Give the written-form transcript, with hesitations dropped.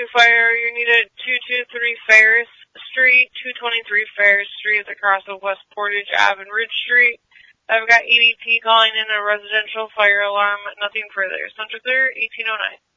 fire, you need at 223 Ferris Street, 223 Ferris Street is across of West Portage Ave and Ridge Street. I've got EDP calling in a residential fire alarm, nothing further. Central Clear, 1809.